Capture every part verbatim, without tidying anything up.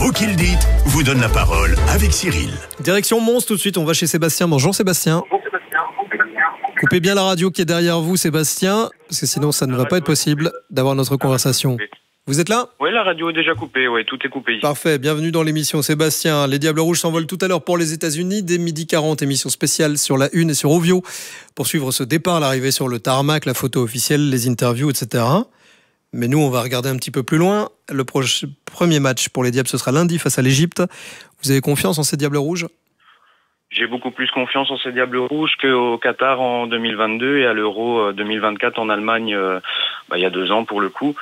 vous qui le dites vous donne la parole avec Cyril. Direction Mons tout de suite, on va chez Sébastien. Bonjour Sébastien. Coupez bien la radio qui est derrière vous Sébastien, parce que sinon ça ne va pas être possible d'avoir notre conversation. Vous êtes là ? Oui, la radio est déjà coupée, ouais, tout est coupé ici. Parfait, bienvenue dans l'émission Sébastien. Les Diables Rouges s'envolent tout à l'heure pour les États-Unis dès midi quarante, émission spéciale sur la Une et sur Ovio pour suivre ce départ, l'arrivée sur le tarmac, la photo officielle, les interviews, et cetera. Mais nous, on va regarder un petit peu plus loin. Le proche, premier match pour les Diables, ce sera lundi face à l'Égypte. Vous avez confiance en ces Diables Rouges ? J'ai beaucoup plus confiance en ces Diables Rouges qu'au Qatar en deux mille vingt-deux et à l'Euro deux mille vingt-quatre en Allemagne, euh, bah, il y a deux ans pour le coup.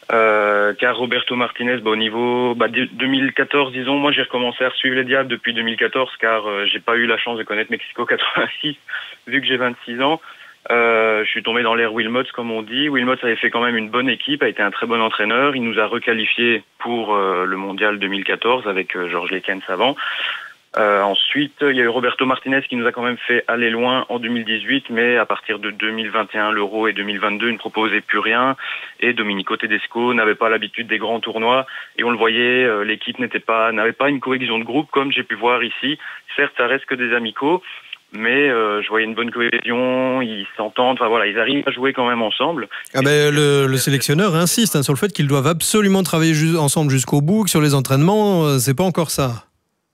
Euh, car Roberto Martinez, bah, au niveau bah, deux mille quatorze, disons, moi j'ai recommencé à suivre les Diables depuis deux mille quatorze, car euh, j'ai pas eu la chance de connaître Mexico quatre-vingt-six, vu que j'ai vingt-six ans. Euh, je suis tombé dans l'ère Wilmots, comme on dit. Wilmots avait fait quand même une bonne équipe, a été un très bon entraîneur. Il nous a requalifiés pour euh, le Mondial deux mille quatorze avec euh, Georges Lekens avant. Euh, ensuite, il y a eu Roberto Martinez qui nous a quand même fait aller loin en deux mille dix-huit, mais à partir de deux mille vingt et un, l'Euro et deux mille vingt-deux, il ne proposait plus rien. Et Domenico Tedesco n'avait pas l'habitude des grands tournois. Et on le voyait, euh, l'équipe n'était pas, n'avait pas une cohésion de groupe comme j'ai pu voir ici. Certes, ça reste que des amicaux, mais euh, je voyais une bonne cohésion, ils s'entendent, enfin voilà, ils arrivent à jouer quand même ensemble. Ah ben, le, le sélectionneur insiste hein, sur le fait qu'ils doivent absolument travailler ju- ensemble jusqu'au bout, que sur les entraînements, euh, c'est pas encore ça.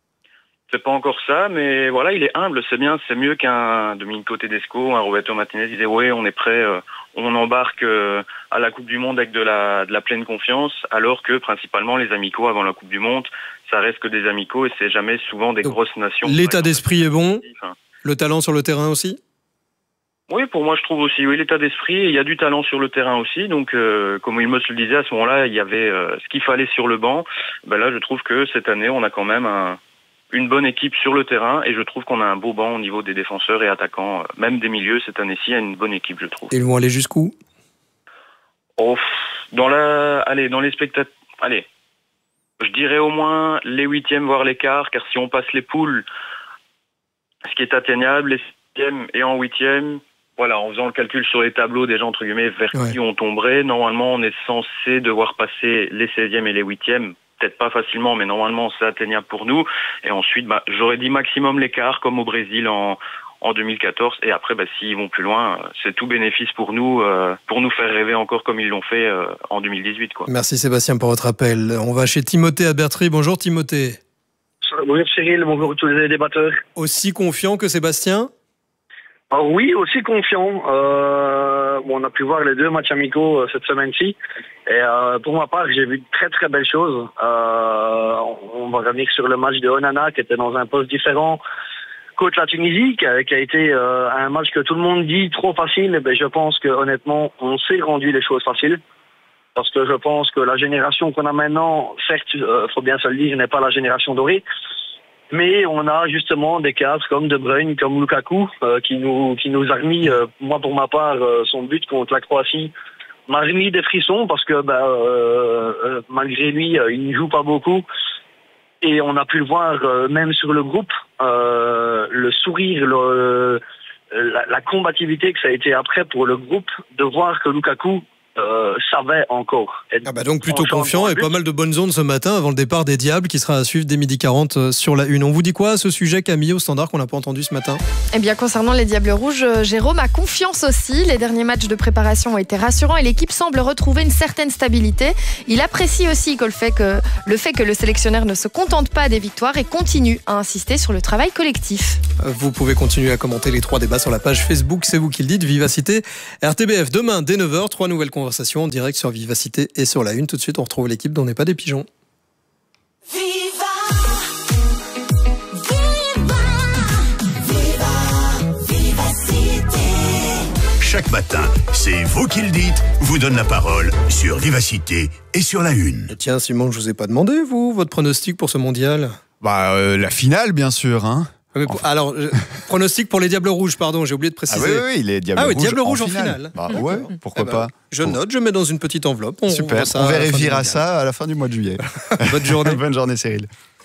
C'est pas encore ça, mais voilà, il est humble, c'est bien, c'est mieux qu'un Domenico Tedesco, un Roberto Martinez. Il disait ouais, on est prêt, euh, on embarque euh, à la Coupe du Monde avec de la de la pleine confiance, alors que principalement les amicaux avant la Coupe du Monde, ça reste que des amicaux et c'est jamais souvent des Donc, grosses nations. L'état d'esprit est bon, le talent sur le terrain aussi. Oui, pour moi, je trouve aussi. Oui, l'état d'esprit, il y a du talent sur le terrain aussi. Donc, euh, comme Wilmots le disait, à ce moment-là, il y avait euh, ce qu'il fallait sur le banc. Ben là, je trouve que cette année, on a quand même un une bonne équipe sur le terrain et je trouve qu'on a un beau banc au niveau des défenseurs et attaquants, même des milieux cette année-ci, il y a une bonne équipe, je trouve. Et ils vont aller jusqu'où ? Oh, dans la, allez, dans les spectateurs, allez, je dirais au moins les huitièmes voire les quarts, car si on passe les poules, ce qui est atteignable, les septièmes et en huitièmes, voilà, en faisant le calcul sur les tableaux déjà entre guillemets vers Ouais. qui on tomberait, normalement on est censé devoir passer les seizièmes et les huitièmes. Peut-être pas facilement, mais normalement c'est atteignable pour nous. Et ensuite, bah, j'aurais dit maximum l'écart, comme au Brésil en, en deux mille quatorze. Et après, bah, s'ils vont plus loin, c'est tout bénéfice pour nous, euh, pour nous faire rêver encore comme ils l'ont fait euh, en deux mille dix-huit. Quoi. Merci Sébastien pour votre appel. On va chez Timothée à Bertry. Bonjour Timothée. Bonjour Cyril, bonjour tous les débatteurs. Aussi confiant que Sébastien ? Alors oui, aussi confiant. Euh, bon, on a pu voir les deux matchs amicaux euh, cette semaine-ci. Et euh, pour ma part, j'ai vu de très très belles choses. Euh, on va revenir sur le match de Onana qui était dans un poste différent contre la Tunisie, qui a, qui a été euh, un match que tout le monde dit trop facile. Ben, je pense que honnêtement, on s'est rendu les choses faciles. Parce que je pense que la génération qu'on a maintenant, certes, euh, faut bien se le dire, n'est pas la génération dorée. Mais on a justement des cadres comme De Bruyne, comme Lukaku, euh, qui nous qui nous a remis, euh, moi pour ma part, euh, son but contre la Croatie m'a remis des frissons parce que bah, euh, euh, malgré lui, euh, il ne joue pas beaucoup. Et on a pu le voir euh, même sur le groupe, euh, le sourire, le, la, la combativité que ça a été après pour le groupe, de voir que Lukaku Euh, savait encore. Ah bah donc plutôt confiant et pas mal de bonnes ondes ce matin avant le départ des Diables qui sera à suivre dès midi quarante sur la Une. On vous dit quoi à ce sujet, Camille, au standard qu'on n'a pas entendu ce matin ? Eh bien, concernant les Diables Rouges, Jérôme a confiance aussi. Les derniers matchs de préparation ont été rassurants et l'équipe semble retrouver une certaine stabilité. Il apprécie aussi que le fait que le, fait que le sélectionneur ne se contente pas des victoires et continue à insister sur le travail collectif. Vous pouvez continuer à commenter les trois débats sur la page Facebook, c'est vous qui le dites, Vivacité R T B F. Demain, dès neuf heures, trois nouvelles conversations en direct sur Vivacité et sur la Une. Tout de suite, on retrouve l'équipe dont n'est pas des pigeons. Viva, viva, viva, Vivacité. Chaque matin, c'est vous qui le dites vous donne la parole sur Vivacité et sur la Une. Et tiens, Simon, je vous ai pas demandé, vous, votre pronostic pour ce mondial ? Bah, euh, la finale, bien sûr, hein. Enfin... Alors, euh, pronostic pour les Diables Rouges, pardon, j'ai oublié de préciser. Ah oui, oui, les Diables ah, oui, Rouges, Diables Rouges en, en finale. finale. Bah ouais, pourquoi eh ben, pas. Je note, je mets dans une petite enveloppe. On Super, ça on vérifiera ça à la fin du mois de juillet. Bonne journée. Bonne journée, Cyril.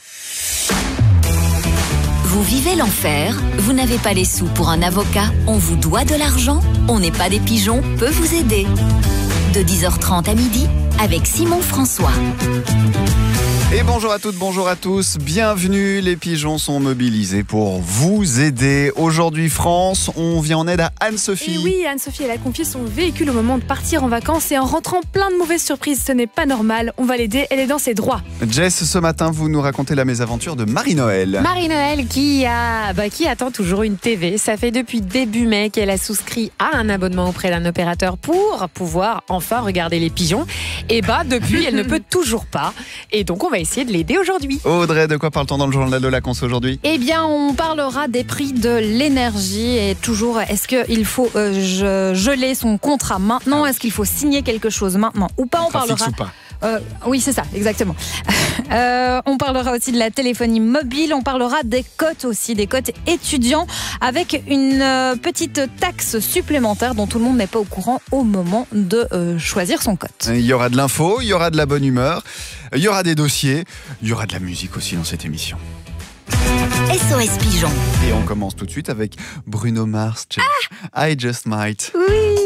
Vous vivez l'enfer, vous n'avez pas les sous pour un avocat, on vous doit de l'argent, on n'est pas des pigeons, peut vous aider. De dix heures trente à midi, avec Simon François. Et bonjour à toutes, bonjour à tous, bienvenue, les pigeons sont mobilisés pour vous aider. Aujourd'hui France, on vient en aide à Anne-Sophie. Et oui, Anne-Sophie, elle a confié son véhicule au moment de partir en vacances et en rentrant plein de mauvaises surprises, ce n'est pas normal, on va l'aider, elle est dans ses droits. Jess, ce matin, vous nous racontez la mésaventure de Marie-Noël. Marie-Noël qui, a, bah, qui attend toujours une T V. Ça fait depuis début mai qu'elle a souscrit à un abonnement auprès d'un opérateur pour pouvoir enfin regarder les pigeons. Et bah depuis, elle ne peut toujours pas. Et donc on va essayer de l'aider aujourd'hui. Audrey, de quoi parle-t-on dans le journal de la conso aujourd'hui? Eh bien, on parlera des prix de l'énergie et toujours, est-ce qu'il faut euh, geler son contrat maintenant? Est-ce qu'il faut signer quelque chose maintenant ou pas? On parlera. Fixe ou pas? Euh, oui, c'est ça, exactement. euh, on parlera aussi de la téléphonie mobile, on parlera des cotes aussi, des cotes étudiants, avec une euh, petite taxe supplémentaire dont tout le monde n'est pas au courant au moment de euh, choisir son cote. Il y aura de l'info, il y aura de la bonne humeur, il y aura des dossiers, il y aura de la musique aussi dans cette émission. S O S Pigeon. Et on commence tout de suite avec Bruno Mars, I Just Might. Oui.